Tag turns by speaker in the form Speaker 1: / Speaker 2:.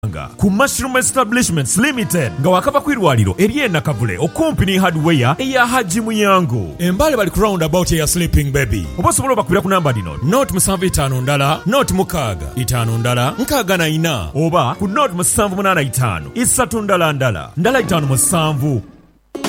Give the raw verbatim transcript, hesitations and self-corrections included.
Speaker 1: ku Mushroom Establishments Limited nga wakava kwirwaliro eriye nakavule okumpi ni hardware eya Haji Muyango. Embale bali ku roundabout ya Sleeping Baby. Oba sobola bakubira ku namba dino note musanvu itaano ndala note mukaaga itaano ndala nkaaga na ina oba ku note musanvu munana itaano isatu ndala ndala ndala itaano musanvu